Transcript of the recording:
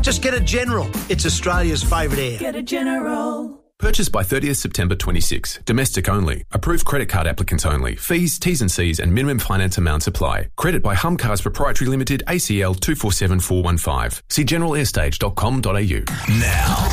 Just get a General. It's Australia's favourite air. Get a General. Purchased by 30th September 26. Domestic only. Approved credit card applicants only. Fees, T's and C's and minimum finance amounts apply. Credit by Hum Cars Proprietary Limited, ACL 247415. See generalairstage.com.au. Now,